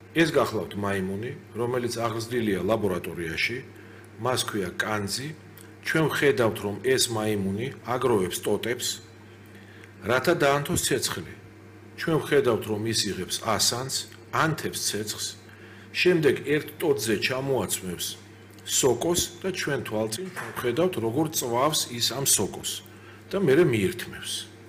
ეს გახლავთ მაიმუნი, რომელიც აღზრდილია ლაბორატორიაში, მას ქვია კანძი, ჩვენ ვხედავთ, რომ ეს მაიმუნი აგროვებს ტოტებს, რათა დაანთოს ცეცხლი. ჩვენ ვხედავთ, რომ ის იღებს ასანს, ანთებს ცეცხლს, შემდეგ ერთ ტოტზე ჩამოაცმევს სოკოს და ჩვენ თვალწინ ვხედავთ, როგორ წვავს ის ამ სოკოს და მერე მიირთმევს.